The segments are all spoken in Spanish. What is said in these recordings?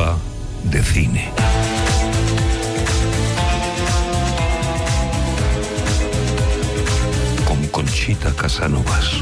Sofá de Cine. Con Conchita Casanovas.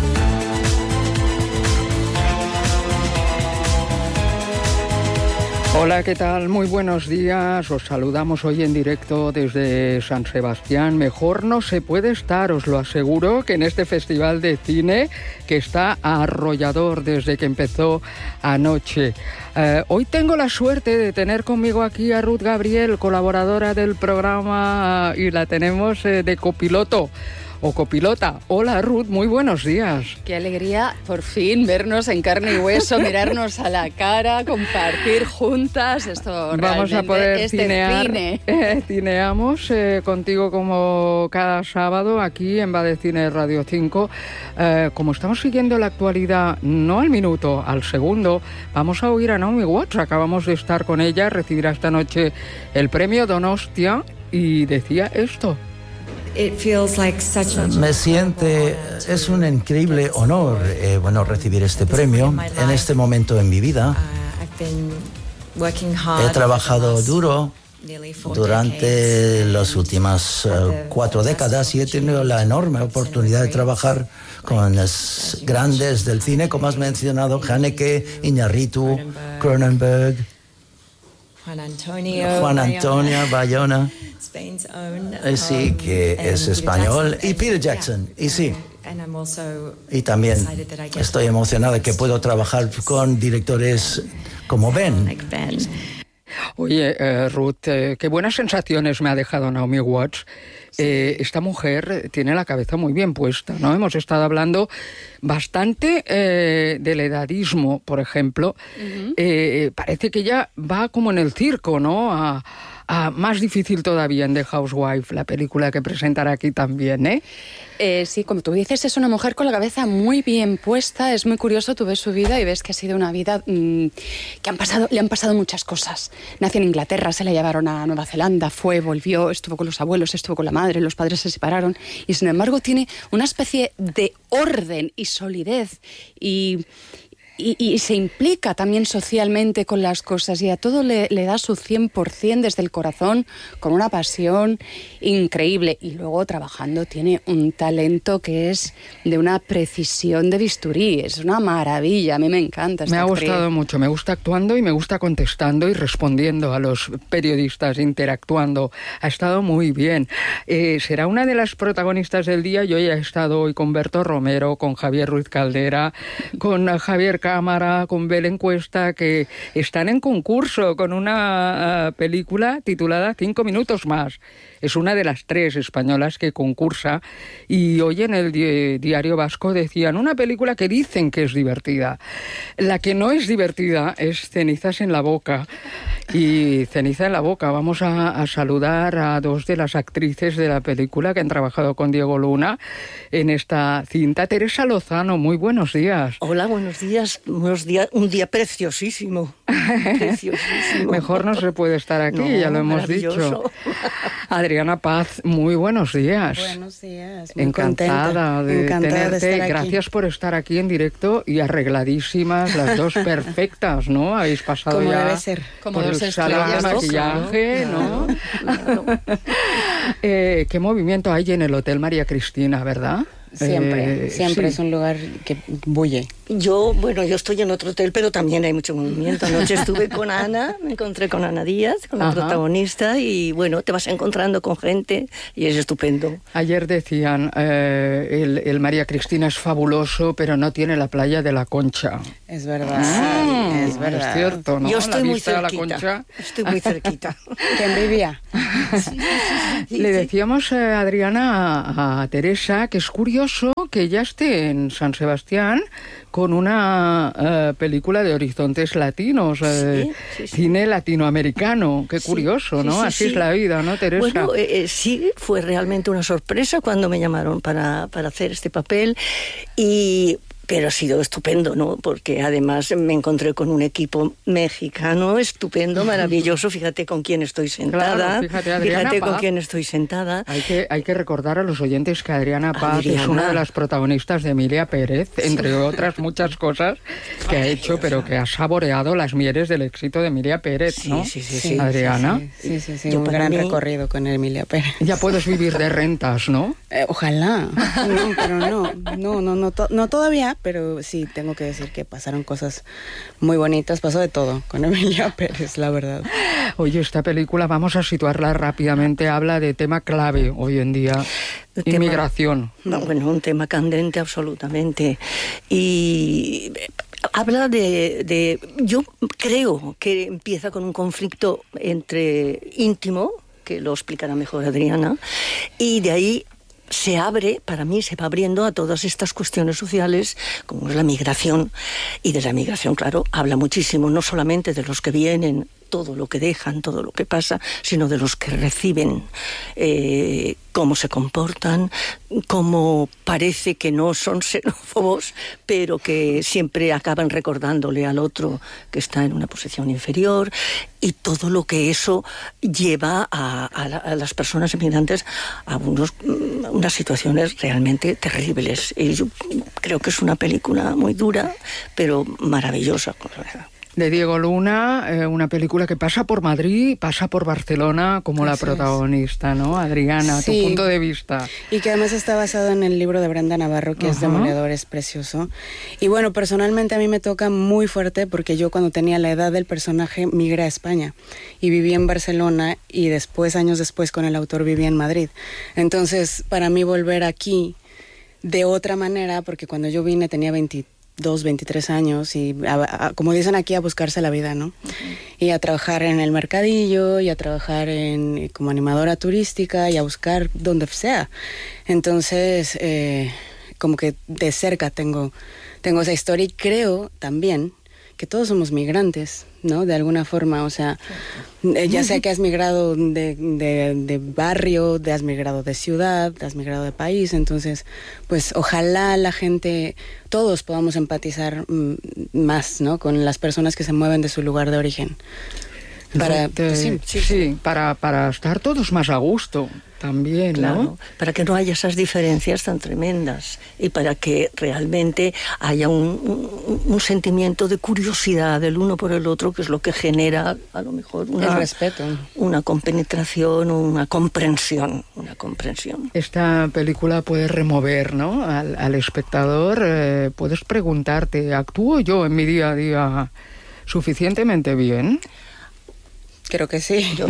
Hola, ¿qué tal? Muy buenos días. Os saludamos hoy en directo desde San Sebastián. Mejor no se puede estar, os lo aseguro, que en este festival de cine que está arrollador desde que empezó anoche. Hoy tengo la suerte de tener conmigo aquí a Ruth Gabriel, colaboradora del programa, y la tenemos de copiloto. O copilota. Hola Ruth, muy buenos días. Qué alegría por fin vernos en carne y hueso, mirarnos a la cara, compartir juntas. Esto vamos a poder cinear. Cine. Cineamos contigo como cada sábado aquí en Va de Cine Radio 5. Como estamos siguiendo la actualidad, no al minuto, al segundo, vamos a oír a Naomi Watts. Acabamos de estar con ella, recibirá esta noche el premio Donostia y decía esto. Me siente, es un increíble honor, recibir este premio en este momento en mi vida. He trabajado duro durante las últimas 4 décadas y he tenido la enorme oportunidad de trabajar con los grandes del cine, como has mencionado, Haneke, Iñárritu, Cronenberg, Juan Antonio Bayona, sí, que es español, y Peter Jackson, y sí. Y también estoy emocionada de que puedo trabajar con directores como Ben. Oye, Ruth, qué buenas sensaciones me ha dejado Naomi Watts. Esta mujer tiene la cabeza muy bien puesta, ¿no? Hemos estado hablando bastante del edadismo, por ejemplo. Parece que ella va como en el circo, ¿no? A más difícil todavía en The Housewife, la película que presentará aquí también, ¿eh? Sí, como tú dices, es una mujer con la cabeza muy bien puesta. Es muy curioso, tú ves su vida y ves que ha sido una vida que le han pasado muchas cosas. Nació en Inglaterra, se la llevaron a Nueva Zelanda, volvió, estuvo con los abuelos, estuvo con la madre, los padres se separaron y sin embargo tiene una especie de orden y solidez y se implica también socialmente con las cosas y a todo le da su 100% desde el corazón, con una pasión increíble. Y luego trabajando tiene un talento que es de una precisión de bisturí. Es una maravilla, a mí me encanta esta actriz. Me ha gustado mucho, me gusta actuando y me gusta contestando y respondiendo a los periodistas, interactuando. Ha estado muy bien. Será una de las protagonistas del día. Yo ya he estado hoy con Berto Romero, con Javier Ruiz Caldera, con Javier Cámara, con Belén Cuesta, que están en concurso con una película titulada 5 minutos más. Es una de las 3 españolas que concursa y hoy en el Diario Vasco decían una película que dicen que es divertida. La que no es divertida es Cenizas en la boca. Y Ceniza en la boca. Vamos a saludar a 2 de las actrices de la película que han trabajado con Diego Luna en esta cinta. Teresa Lozano, muy buenos días. Hola, buenos días. Un día preciosísimo. Preciosísimo. Mejor no se puede estar aquí, no, ya lo hemos dicho. Adriana Paz, muy buenos días. Buenos días. Muy encantada de tenerte. Gracias por estar aquí en directo y arregladísimas, las 2 perfectas, ¿no? Habéis pasado como ya debe ser. Como por el salón de maquillaje, ¿no? Claro. Qué movimiento hay en el Hotel María Cristina, ¿verdad? Siempre sí. Es un lugar que bulle. Yo estoy en otro hotel, pero también hay mucho movimiento. Anoche estuve con Ana, me encontré con Ana Díaz, con la protagonista, y te vas encontrando con gente y es estupendo. Ayer decían, el María Cristina es fabuloso, pero no tiene la playa de la Concha. Es verdad, es verdad. Es cierto, ¿no? Yo estoy muy cerquita. Estoy muy cerquita. ¡Qué envidia! Sí. Le decíamos, Adriana, a Teresa, que es curioso que ya esté en San Sebastián con una película de horizontes latinos, cine latinoamericano. Qué curioso, ¿no? Así es la vida, ¿no, Teresa? Bueno, sí, fue realmente una sorpresa cuando me llamaron para hacer este papel y Pero ha sido estupendo, ¿no? Porque además me encontré con un equipo mexicano estupendo, maravilloso. Fíjate con quién estoy sentada. Claro, fíjate con quién estoy sentada. Hay que recordar a los oyentes que Adriana Paz es una de las protagonistas de Emilia Pérez, entre otras muchas cosas que ha hecho, pero que ha saboreado las mieles del éxito de Emilia Pérez, ¿no? Sí, Adriana. Sí, un gran recorrido con Emilia Pérez. Ya puedes vivir de rentas, ¿no? Ojalá. No, pero no todavía, pero sí, tengo que decir que pasaron cosas muy bonitas. Pasó de todo con Emilia Pérez, la verdad. Oye, esta película, vamos a situarla rápidamente, habla de tema clave hoy en día, inmigración. Bueno, un tema candente absolutamente. Y habla yo creo que empieza con un conflicto íntimo, que lo explicará mejor Adriana, y de ahí para mí se va abriendo a todas estas cuestiones sociales, como es la migración. Y de la migración, claro, habla muchísimo, no solamente de los que vienen, todo lo que dejan, todo lo que pasa, sino de los que reciben, cómo se comportan, cómo parece que no son xenófobos, pero que siempre acaban recordándole al otro que está en una posición inferior, y todo lo que eso lleva a las personas emigrantes a unas situaciones realmente terribles. Y yo creo que es una película muy dura, pero maravillosa. De Diego Luna, una película que pasa por Madrid, pasa por Barcelona como la protagonista, ¿no? Adriana, sí, tu punto de vista. Y que además está basado en el libro de Brenda Navarro, que es demoledor, es precioso. Y bueno, personalmente a mí me toca muy fuerte porque yo cuando tenía la edad del personaje migré a España y viví en Barcelona y después, años después, con el autor viví en Madrid. Entonces, para mí volver aquí de otra manera, porque cuando yo vine tenía 23 años y como dicen aquí, a buscarse la vida, ¿no? Uh-huh. Y a trabajar en el mercadillo y a trabajar como animadora turística y a buscar donde sea. Entonces, como que de cerca tengo esa historia y creo también que todos somos migrantes, ¿no? De alguna forma, o sea, ya sea que has migrado de barrio, has migrado de ciudad, has migrado de país, entonces, pues ojalá la gente, todos podamos empatizar más, ¿no? Con las personas que se mueven de su lugar de origen. Para estar todos más a gusto también, claro, ¿no? Para que no haya esas diferencias tan tremendas y para que realmente haya un sentimiento de curiosidad del uno por el otro, que es lo que genera a lo mejor el respeto, una compenetración, una comprensión. Esta película puede remover, ¿no? al espectador. Puedes preguntarte, ¿actúo yo en mi día a día suficientemente bien? Creo que sí. Yo,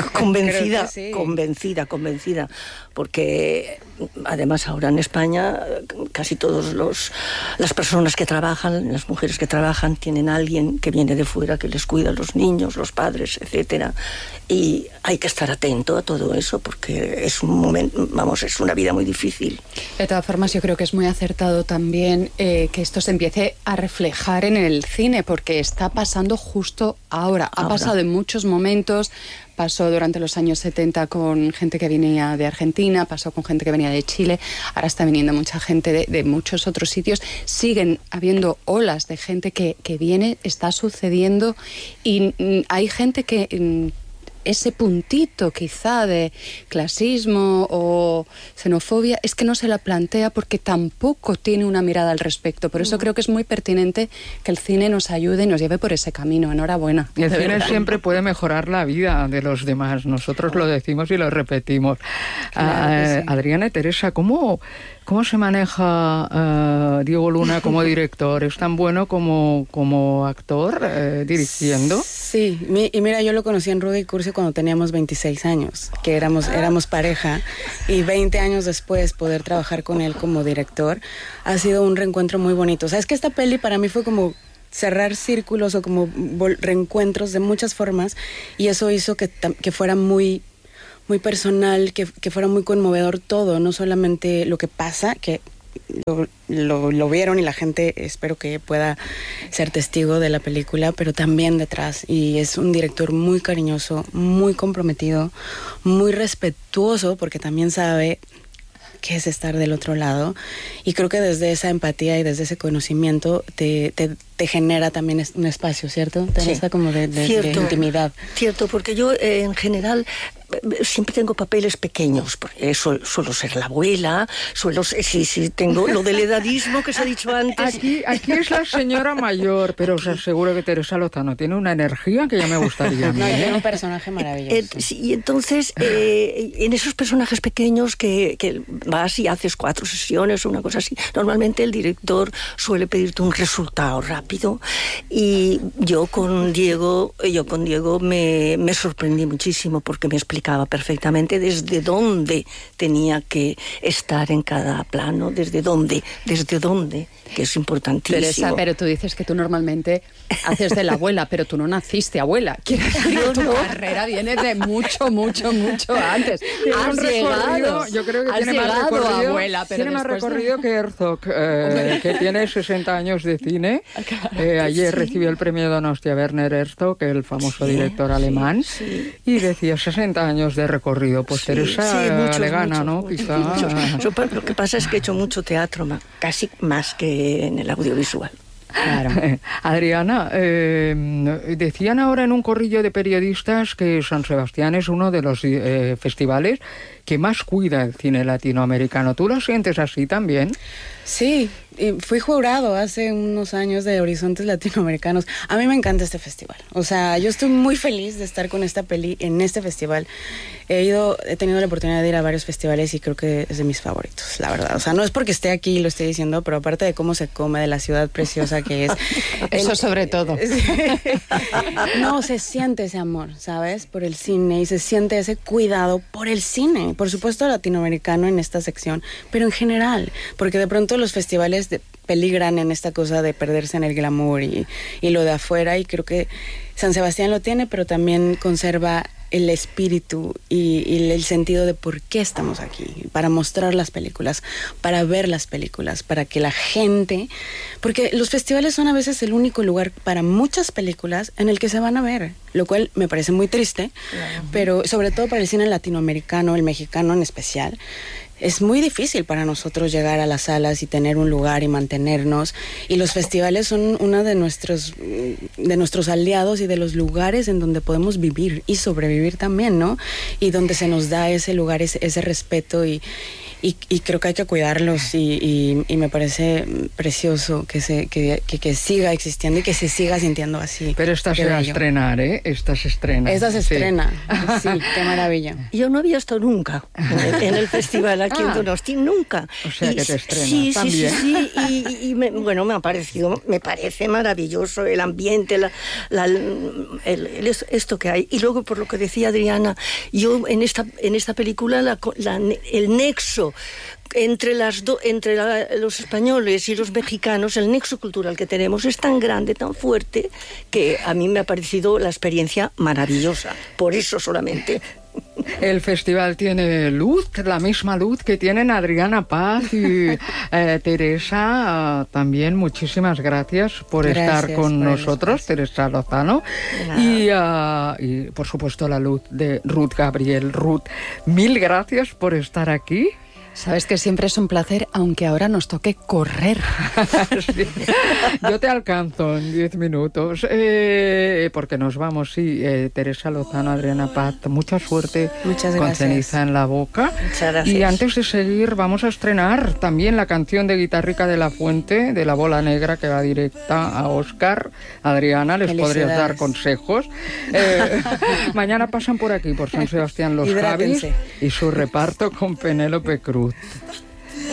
convencida, porque además ahora en España casi todas las personas que trabajan, las mujeres que trabajan, tienen a alguien que viene de fuera que les cuida a los niños, los padres, etcétera. Y hay que estar atento a todo eso porque es un momento, es una vida muy difícil. De todas formas, yo creo que es muy acertado también que esto se empiece a reflejar en el cine, porque está pasando justo ahora. Ha pasado en muchos momentos. Pasó durante los años 70 con gente que venía de Argentina, pasó con gente que venía de Chile, ahora está viniendo mucha gente de muchos otros sitios. Siguen habiendo olas de gente que viene, está sucediendo, y hay gente que ese puntito quizá de clasismo o xenofobia es que no se la plantea porque tampoco tiene una mirada al respecto. Por eso creo que es muy pertinente que el cine nos ayude y nos lleve por ese camino. Enhorabuena. Y el cine siempre puede mejorar la vida de los demás. Nosotros lo decimos y lo repetimos. Claro, sí. Adriana y Teresa, ¿cómo se maneja Diego Luna como director? ¿Es tan bueno como actor dirigiendo? Sí, y mira, yo lo conocí en Rudy Cursi cuando teníamos 26 años, que éramos pareja, y 20 años después poder trabajar con él como director ha sido un reencuentro muy bonito. O sea, es que esta peli para mí fue como cerrar círculos o como reencuentros de muchas formas, y eso hizo que fuera muy personal, que fuera muy conmovedor todo, no solamente lo que pasa, que lo vieron y la gente espero que pueda ser testigo de la película, pero también detrás. Y es un director muy cariñoso, muy comprometido, muy respetuoso, porque también sabe qué es estar del otro lado. Y creo que desde esa empatía y desde ese conocimiento te genera también un espacio, ¿cierto? Te da como de intimidad. Cierto, porque yo en general siempre tengo papeles pequeños, porque suelo ser la abuela, sí, tengo lo del edadismo que se ha dicho antes. Aquí es la señora mayor, pero os aseguro que Teresa Lozano tiene una energía que ya me gustaría a mí. No, tiene un personaje maravilloso. Sí, y entonces, en esos personajes pequeños que vas y haces 4 sesiones o una cosa así, normalmente el director suele pedirte un resultado rápido, y yo con Diego me sorprendí muchísimo porque me explicaba perfectamente desde dónde tenía que estar en cada plano, desde dónde, que es importantísimo. Teresa, pero tú dices que tú normalmente haces de la abuela, pero tú no naciste abuela. Quiero decir, tu carrera viene de mucho antes. Has llegado, yo creo que tiene más recorrido, abuela, pero tiene más recorrido que Herzog, que tiene 60 años de cine. Ayer recibió el premio Donostia Werner Herzog, el famoso director alemán, y decía 60 años de recorrido. Pues Teresa le gana, ¿no? Quizá. Lo que pasa es que he hecho mucho teatro, casi más que en el audiovisual. Claro. Adriana, decían ahora en un corrillo de periodistas que San Sebastián es uno de los festivales que más cuida el cine latinoamericano. ¿Tú lo sientes así también? Sí, y fui jurado hace unos años de Horizontes Latinoamericanos. A mí me encanta este festival. O sea, yo estoy muy feliz de estar con esta peli en este festival. He tenido la oportunidad de ir a varios festivales y creo que es de mis favoritos, la verdad. O sea, no es porque esté aquí y lo esté diciendo, pero aparte de cómo se come, de la ciudad preciosa que es. Eso sobre todo. No, se siente ese amor, ¿sabes? Por el cine, y se siente ese cuidado por el cine. Por supuesto latinoamericano en esta sección, pero en general, porque de pronto los festivales peligran en esta cosa de perderse en el glamour y lo de afuera, y creo que San Sebastián lo tiene, pero también conserva el espíritu y el sentido de por qué estamos aquí, para mostrar las películas, para ver las películas, para que la gente, porque los festivales son a veces el único lugar para muchas películas en el que se van a ver, lo cual me parece muy triste, pero sobre todo para el cine latinoamericano, el mexicano en especial. Es muy difícil para nosotros llegar a las salas y tener un lugar y mantenernos, y los festivales son uno de nuestros aliados y de los lugares en donde podemos vivir y sobrevivir también, ¿no? Y donde se nos da ese lugar, ese respeto, y creo que hay que cuidarlos, y me parece precioso que siga existiendo y que se siga sintiendo así. Pero esta se va a estrenar, ¿eh? Esta se estrena. Esta se estrena, sí, qué maravilla. Yo no había estado nunca en el festival aquí en Donosti, nunca. O sea, que te estrenas también. Sí, me parece maravilloso el ambiente, esto que hay. Y luego, por lo que decía Adriana, yo en esta película el nexo entre los españoles y los mexicanos, el nexo cultural que tenemos es tan grande, tan fuerte, que a mí me ha parecido la experiencia maravillosa. Por eso solamente. El festival tiene luz, la misma luz que tienen Adriana Paz y Teresa. También muchísimas gracias por estar con nosotros, Teresa Lozano. Y por supuesto la luz de Ruth Gabriel. Ruth, mil gracias por estar aquí. Sabes que siempre es un placer, aunque ahora nos toque correr. Sí. Yo te alcanzo en 10 minutos, porque nos vamos, sí. Teresa Lozano, Adriana Paz, mucha suerte. Muchas gracias. Con Ceniza en la boca. Muchas gracias. Y antes de seguir, vamos a estrenar también la canción de Guitarrica de la Fuente, de La Bola Negra, que va directa a Óscar. Adriana, les podrías dar consejos. Mañana pasan por aquí, por San Sebastián, los Javis y su reparto con Penélope Cruz.